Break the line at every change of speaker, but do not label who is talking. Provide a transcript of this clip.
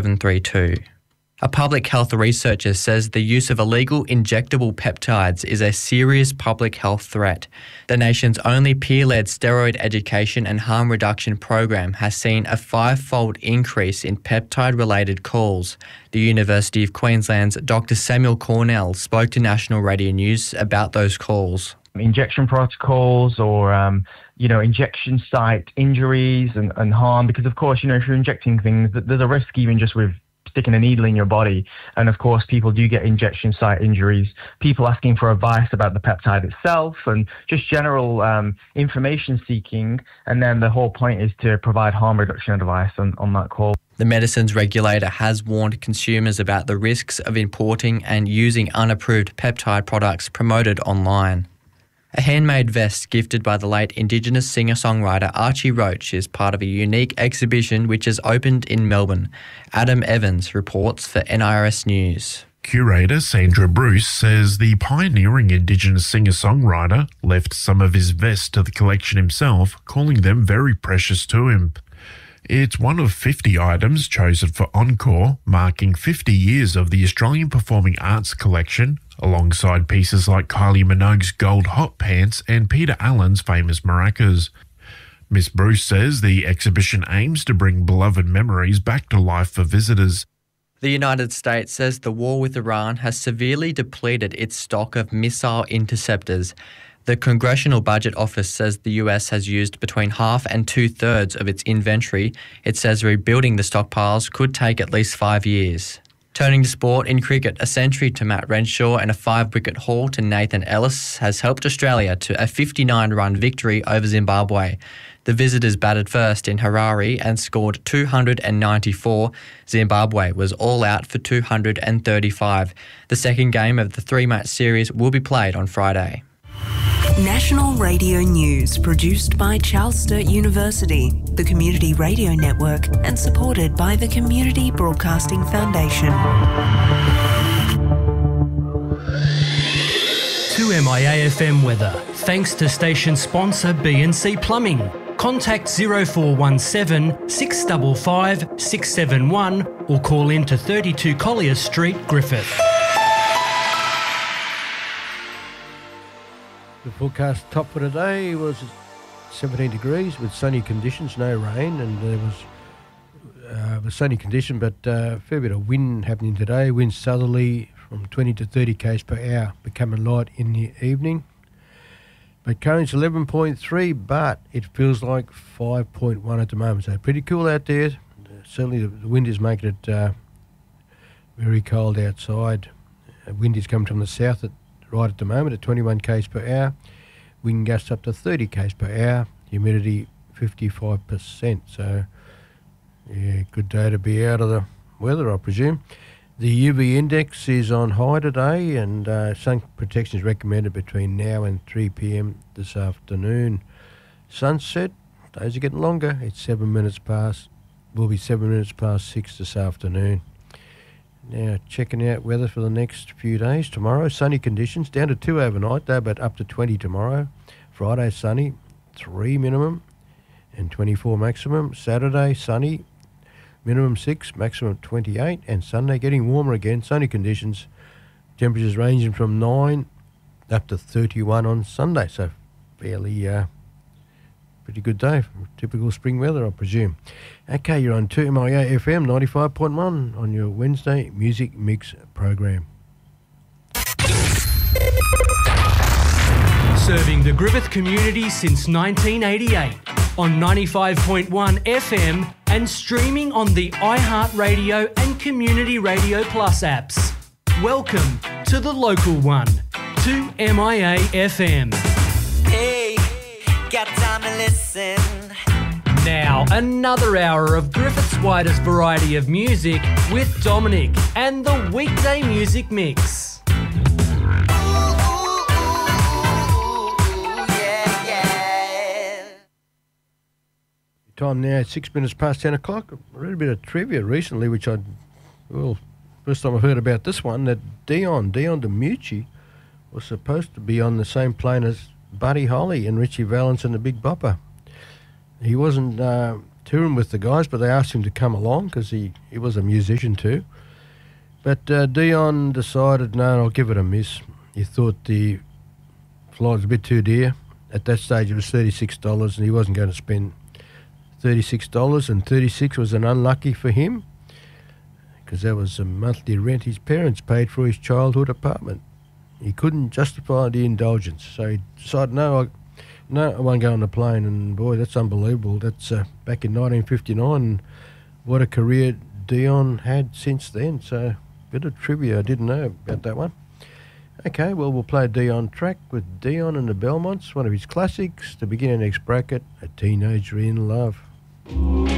732. A public health researcher says the use of illegal injectable peptides is a serious public health threat. The nation's only peer-led steroid education and harm reduction program has seen a 5-fold increase in peptide-related calls. The University of Queensland's Dr. Samuel Cornell spoke to National Radio News about those calls.
Injection protocols or, injection site injuries and harm, because of course, if you're injecting things, there's a risk even just with sticking a needle in your body. And of course, people do get injection site injuries, people asking for advice about the peptide itself and just general information seeking. And then the whole point is to provide harm reduction advice on that call.
The medicines regulator has warned consumers about the risks of importing and using unapproved peptide products promoted online. A handmade vest gifted by the late Indigenous singer-songwriter Archie Roach is part of a unique exhibition which has opened in Melbourne. Adam Evans reports for NIRS News.
Curator Sandra Bruce says the pioneering Indigenous singer-songwriter left some of his vests to the collection himself, calling them very precious to him. It's one of 50 items chosen for Encore, marking 50 years of the Australian Performing Arts collection, alongside pieces like Kylie Minogue's gold hot pants and Peter Allen's famous maracas. Miss Bruce says the exhibition aims to bring beloved memories back to life for visitors.
The United States says the war with Iran has severely depleted its stock of missile interceptors. The Congressional Budget Office says the US has used between half and 2/3 of its inventory. It says rebuilding the stockpiles could take at least 5 years. Turning to sport, in cricket, a century to Matt Renshaw and a 5-wicket haul to Nathan Ellis has helped Australia to a 59-run victory over Zimbabwe. The visitors batted first in Harare and scored 294. Zimbabwe was all out for 235. The second game of the 3-match series will be played on Friday.
National Radio News, produced by Charles Sturt University, the Community Radio Network, and supported by the Community Broadcasting Foundation.
To MIA-FM weather, thanks to station sponsor B&C Plumbing. Contact 0417 655 671 or call in to 32 Collier Street, Griffith.
The forecast top for today was 17 degrees with sunny conditions, no rain, and there was a sunny condition, but a fair bit of wind happening today. Wind southerly from 20 to 30 k's per hour, becoming light in the evening. But current's 11.3, but it feels like 5.1 at the moment, so pretty cool out there. Certainly the wind is making it very cold outside. Wind is coming from the south right at the moment at 21 k's per hour. Wind gusts up to 30 k's per hour. Humidity 55%. So, yeah, good day to be out of the weather, I presume. The UV index is on high today, and sun protection is recommended between now and 3 p.m. this afternoon. Sunset, days are getting longer. It's 7 minutes past. Will be 7 minutes past 6 this afternoon. Now, checking out weather for the next few days. Tomorrow, sunny conditions, down to 2 overnight, though, but up to 20 tomorrow. Friday, sunny, 3 minimum and 24 maximum. Saturday, sunny, minimum 6, maximum 28. And Sunday, getting warmer again, sunny conditions. Temperatures ranging from 9 up to 31 on Sunday. So, fairly pretty good day. Typical spring weather, I presume. Okay, you're on 2MIA FM 95.1 on your Wednesday Music Mix program.
Serving the Griffith community since 1988 on 95.1 FM and streaming on the iHeartRadio and Community Radio Plus apps. Welcome to the local one, 2MIA FM.
Hey, got time to listen.
Now, another hour of Griffith's widest variety of music with Dominic and the Weekday Music Mix.
Time now, 6 minutes past 10 o'clock. I read a bit of trivia recently, which first time I've heard about this one, that Dion DiMucci was supposed to be on the same plane as Buddy Holly and Richie Valens and the Big Bopper. He wasn't touring with the guys, but they asked him to come along because he was a musician too. But Dion decided, no, I'll give it a miss. He thought the flight was a bit too dear. At that stage, it was $36, and he wasn't going to spend $36, and $36 was an unlucky for him because that was a monthly rent his parents paid for his childhood apartment. He couldn't justify the indulgence, so he decided, no, I won't go on the plane. And boy, that's unbelievable. That's back in 1959. What a career Dion had since then. So, bit of trivia I didn't know about that one. Okay, well, we'll play a Dion track with Dion and the Belmonts, one of his classics to begin our next bracket, A Teenager in Love.